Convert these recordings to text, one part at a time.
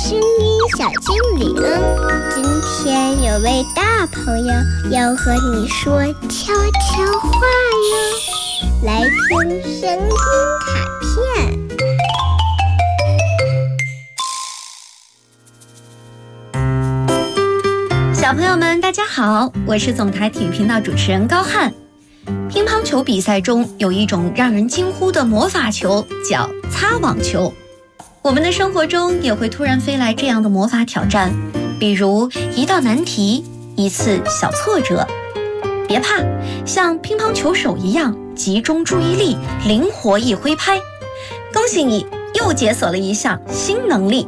声音小精灵，今天有位大朋友要和你说悄悄话哟，来听声音卡片。 小朋友们大家好，我是总台体育频道主持人高翰。乒乓球比赛中有一种让人惊呼的魔法球，叫擦网球。我们的生活中也会突然飞来这样的魔法挑战，比如一道难题，一次小挫折。别怕，像乒乓球手一样集中注意力，灵活一挥拍。恭喜你又解锁了一项新能力。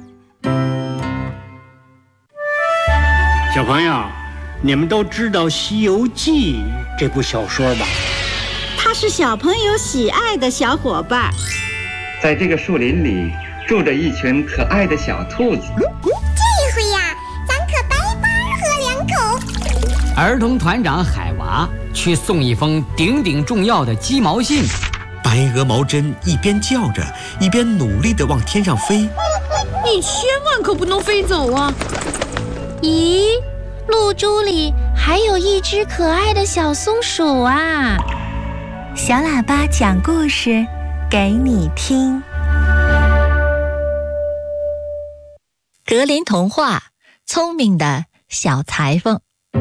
小朋友，你们都知道《西游记》这部小说吧？ 它是小朋友喜爱的小伙伴。 在这个树林里住着一群可爱的小兔子。 这回呀，咱可白白喝两口。 儿童团长海娃去送一封顶顶重要的鸡毛信。 白鹅毛针一边叫着，一边努力地往天上飞。 你千万可不能飞走啊！ 咦，露珠里还有一只可爱的小松鼠啊！ 小喇叭讲故事给你听。格林童话，聪明的小裁缝。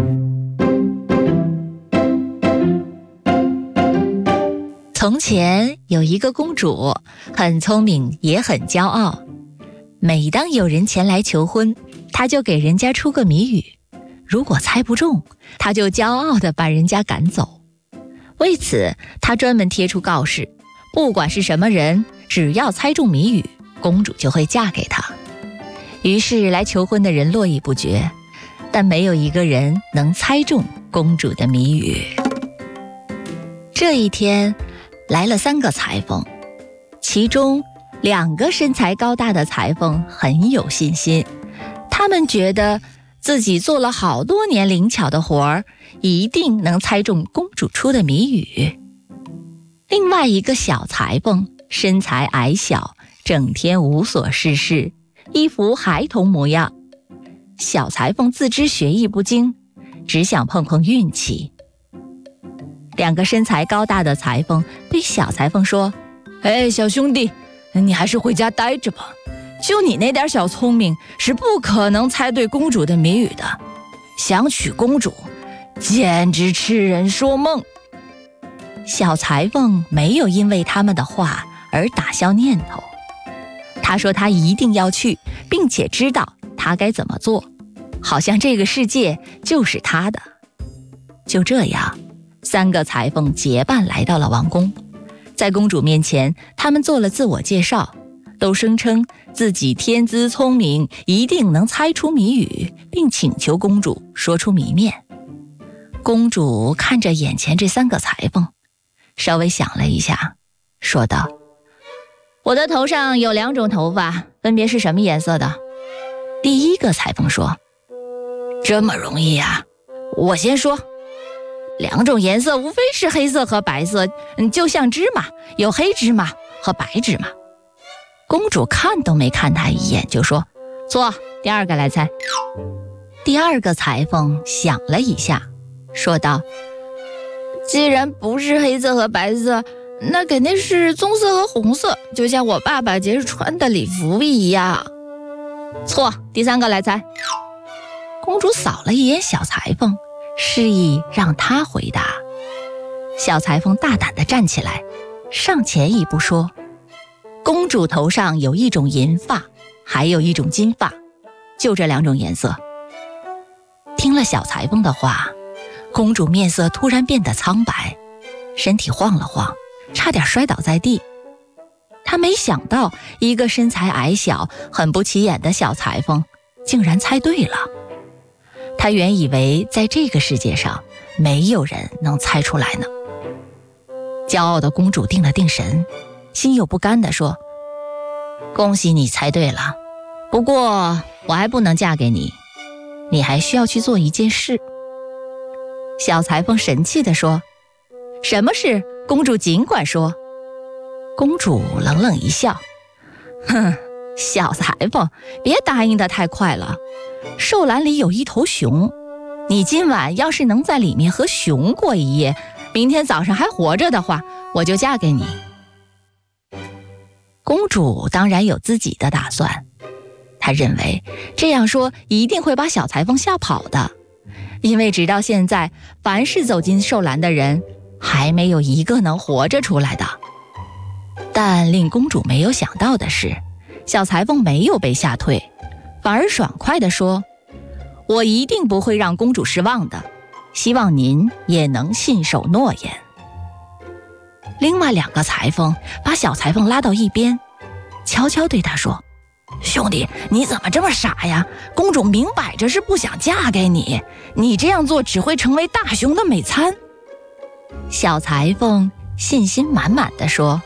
从前有一个公主，很聪明也很骄傲。每当有人前来求婚，她就给人家出个谜语，如果猜不中，她就骄傲地把人家赶走。为此，她专门贴出告示，不管是什么人，只要猜中谜语，公主就会嫁给他。于是来求婚的人络绎不绝，但没有一个人能猜中公主的谜语。这一天来了3个裁缝，其中2个身材高大的裁缝很有信心，他们觉得自己做了好多年灵巧的活儿，一定能猜中公主出的谜语。另外一个小裁缝身材矮小，整天无所事事，一副孩童模样。小裁缝自知学艺不精，只想碰碰运气。2个身材高大的裁缝对小裁缝说：哎，小兄弟，你还是回家待着吧，就你那点小聪明是不可能猜对公主的谜语的，想娶公主简直痴人说梦。小裁缝没有因为他们的话而打消念头，他说他一定要去，并且知道他该怎么做，好像这个世界就是他的。就这样，3个裁缝结伴来到了王宫。在公主面前，他们做了自我介绍，都声称自己天资聪明，一定能猜出谜语，并请求公主说出谜面。公主看着眼前这3个裁缝，稍微想了一下，说道：我的头上有2种头发，分别是什么颜色的？第1个裁缝说：这么容易啊，我先说，2种颜色无非是黑色和白色，就像芝麻，有黑芝麻和白芝麻。公主看都没看他一眼就说：错，第2个来猜。第2个裁缝想了一下，说道：既然不是黑色和白色，那肯定是棕色和红色，就像我爸爸节日穿的礼服一样。错，第3个来猜。公主扫了一眼小裁缝，示意让他回答。小裁缝大胆地站起来，上前一步说：公主头上有一种银发，还有一种金发，就这2种颜色。听了小裁缝的话，公主面色突然变得苍白，身体晃了晃，差点摔倒在地。她没想到一个身材矮小、很不起眼的小裁缝竟然猜对了。她原以为在这个世界上没有人能猜出来呢。骄傲的公主定了定神，心有不甘地说：恭喜你猜对了，不过我还不能嫁给你，你还需要去做一件事。小裁缝神气地说：什么事？公主尽管说。公主冷冷一笑：哼， 小裁缝，别答应得太快了。兽栏里有一头熊，你今晚要是能在里面和熊过一夜，明天早上还活着的话，我就嫁给你。公主当然有自己的打算，她认为这样说一定会把小裁缝吓跑的，因为直到现在，凡是走进兽栏的人，还没有一个能活着出来的。但令公主没有想到的是，小裁缝没有被吓退，反而爽快地说：“我一定不会让公主失望的，希望您也能信守诺言。”另外2个裁缝把小裁缝拉到一边，悄悄对他说：“兄弟，你怎么这么傻呀？公主明摆着是不想嫁给你，你这样做只会成为大熊的美餐。”小裁缝信心满满地说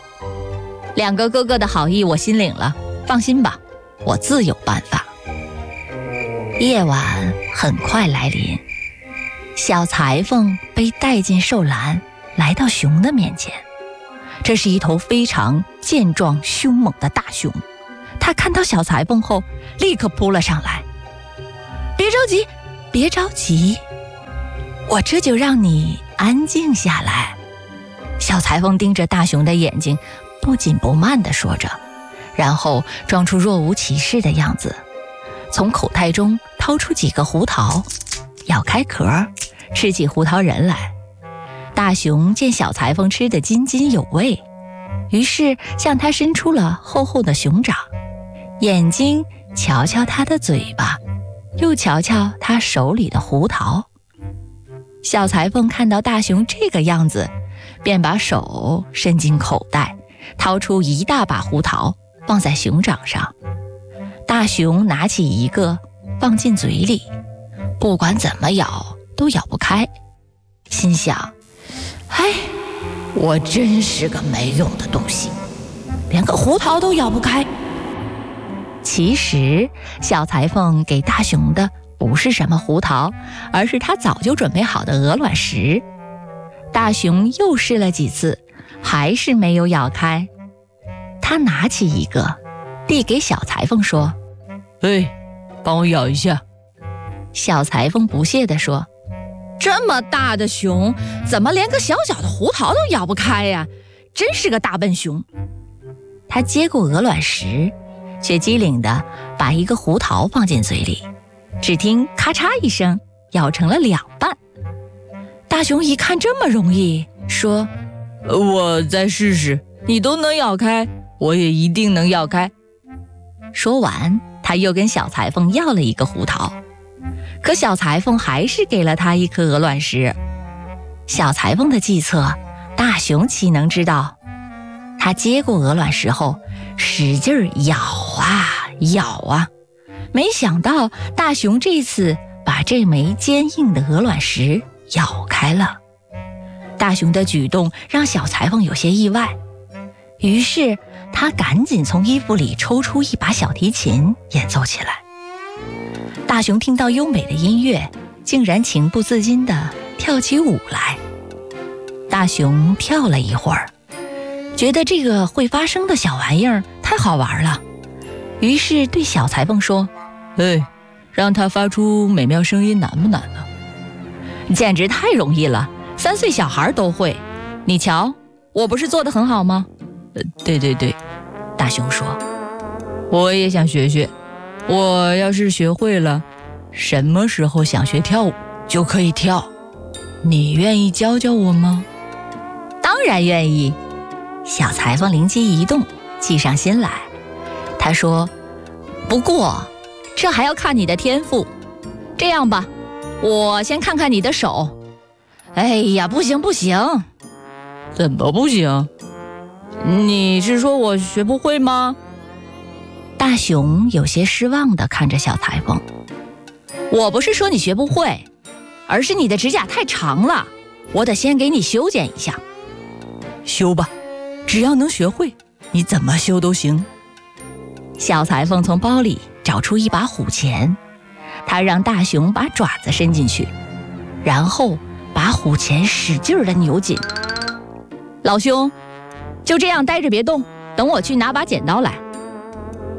：“2个哥哥的好意我心领了，放心吧，我自有办法。”夜晚很快来临，小裁缝被带进兽栏，来到熊的面前。这是一头非常健壮凶猛的大熊，他看到小裁缝后立刻扑了上来。“别着急，别着急，我这就让你安静下来。”小裁缝盯着大熊的眼睛，不紧不慢地说着，然后装出若无其事的样子，从口袋中掏出几个胡桃，咬开壳，吃起胡桃仁来。大熊见小裁缝吃得津津有味，于是向他伸出了厚厚的熊掌，眼睛瞧瞧他的嘴巴，又瞧瞧他手里的胡桃。小裁缝看到大熊这个样子，便把手伸进口袋，掏出一大把胡桃放在熊掌上。大熊拿起一个放进嘴里，不管怎么咬都咬不开，心想：哎，我真是个没用的东西，连个胡桃都咬不开。其实小裁缝给大熊的不是什么胡桃，而是他早就准备好的鹅卵石。大熊又试了几次，还是没有咬开。他拿起一个递给小裁缝说：“哎，帮我咬一下。”小裁缝不屑地说：“这么大的熊，怎么连个小小的胡桃都咬不开呀？真是个大笨熊。”他接过鹅卵石，却机灵地把一个胡桃放进嘴里，只听咔嚓一声，咬成了2半。大熊一看这么容易，说：“我再试试，你都能咬开，我也一定能咬开。”说完，他又跟小裁缝要了一个胡桃，可小裁缝还是给了他一颗鹅卵石。小裁缝的计策，大熊岂能知道？他接过鹅卵石后，使劲咬啊咬啊，没想到大熊这次把这枚坚硬的鹅卵石咬开了。大熊的举动让小裁缝有些意外，于是他赶紧从衣服里抽出一把小提琴演奏起来。大熊听到优美的音乐，竟然情不自禁地跳起舞来。大熊跳了一会儿，觉得这个会发声的小玩意儿太好玩了，于是对小裁缝说：“哎，让它发出美妙声音难不难呢？”“简直太容易了，3岁小孩都会。你瞧，我不是做得很好吗？”“对对对。”大熊说，“我也想学学。我要是学会了，什么时候想学跳舞就可以跳。你愿意教教我吗？”“当然愿意。”小裁缝灵机一动，记上心来。他说：“不过这还要看你的天赋。这样吧，我先看看你的手。”“哎呀，不行不行。”“怎么不行？你是说我学不会吗？”大熊有些失望地看着小裁缝。“我不是说你学不会，而是你的指甲太长了，我得先给你修剪一下。”“修吧，只要能学会，你怎么修都行。”小裁缝从包里找出一把虎钳，他让大熊把爪子伸进去，然后把虎钳使劲地扭紧。“老兄，就这样待着别动，等我去拿把剪刀来。”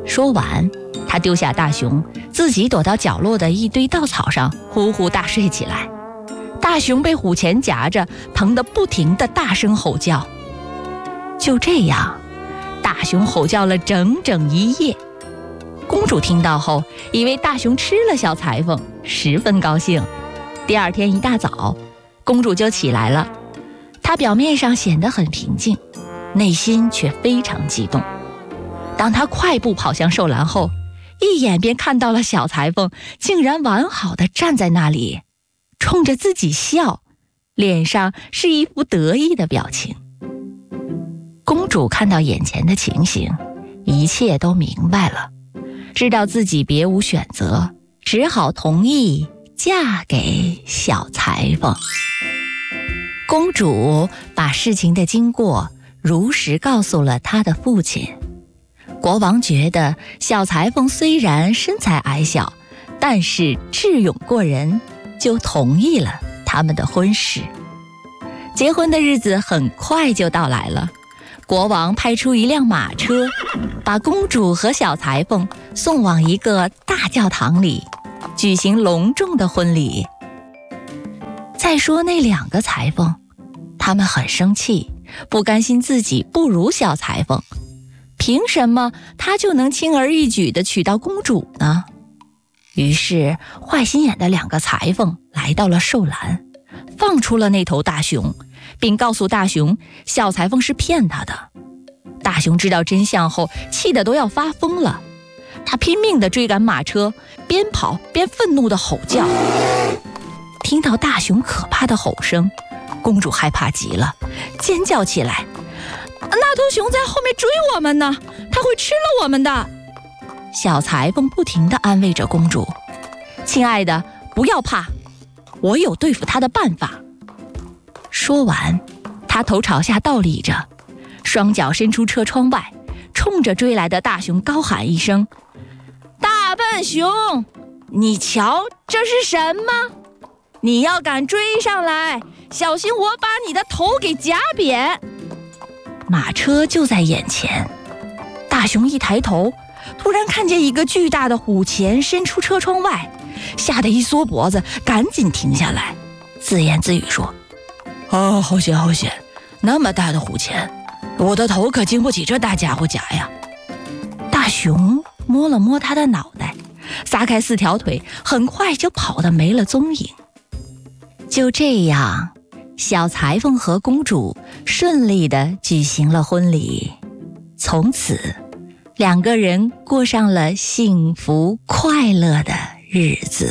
说完，他丢下大熊，自己躲到角落的一堆稻草上，呼呼大睡起来。大熊被虎钳夹着，疼得不停地大声吼叫。就这样，大熊吼叫了整整一夜。公主听到后，以为大熊吃了小裁缝，十分高兴。第二天一大早，公主就起来了。她表面上显得很平静，内心却非常激动。当她快步跑向寿篮后，一眼便看到了小裁缝竟然完好地站在那里，冲着自己笑，脸上是一副得意的表情。公主看到眼前的情形，一切都明白了，知道自己别无选择，只好同意嫁给小裁缝。公主把事情的经过如实告诉了她的父亲。国王觉得小裁缝虽然身材矮小，但是智勇过人，就同意了他们的婚事。结婚的日子很快就到来了，国王派出一辆马车，把公主和小裁缝送往一个大教堂里，举行隆重的婚礼。再说那两个裁缝，他们很生气，不甘心自己不如小裁缝，凭什么他就能轻而易举地娶到公主呢？于是坏心眼的两个裁缝来到了寿篮，放出了那头大熊，并告诉大熊小裁缝是骗他的。大熊知道真相后，气得都要发疯了，他拼命地追赶马车，边跑边愤怒地吼叫。听到大熊可怕的吼声，公主害怕极了，尖叫起来：那头熊在后面追我们呢，它会吃了我们的。小裁缝不停地安慰着公主：亲爱的，不要怕，我有对付它的办法。说完，他头朝下倒立着，双脚伸出车窗外，冲着追来的大熊高喊一声：大笨熊，你瞧这是什么？你要敢追上来，小心我把你的头给夹扁。马车就在眼前，大熊一抬头，突然看见一个巨大的虎钳伸出车窗外，吓得一缩脖子，赶紧停下来，自言自语说：好险好险，那么大的虎钳，我的头可经不起这大家伙夹呀。大熊摸了摸他的脑袋，撒开4条腿，很快就跑得没了踪影。就这样，小裁缝和公主顺利地举行了婚礼。从此，两个人过上了幸福快乐的日子。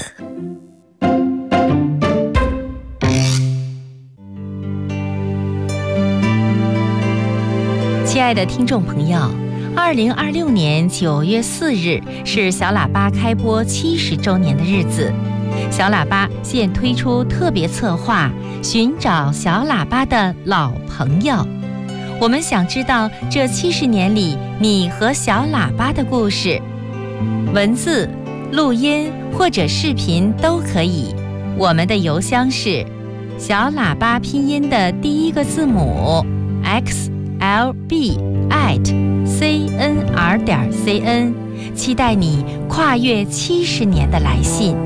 亲爱的听众朋友，2026年9月4日是小喇叭开播70周年的日子。小喇叭现推出特别策划，寻找小喇叭的老朋友。我们想知道这70年里你和小喇叭的故事，文字、录音或者视频都可以。我们的邮箱是小喇叭拼音的第一个字母 xlb@cnr.cn， 期待你跨越70年的来信。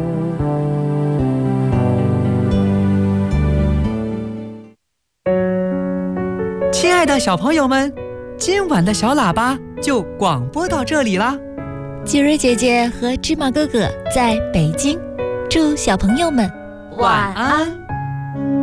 亲爱的小朋友们，今晚的小喇叭就广播到这里啦。 吉瑞姐姐和芝麻哥哥在北京，祝小朋友们晚安。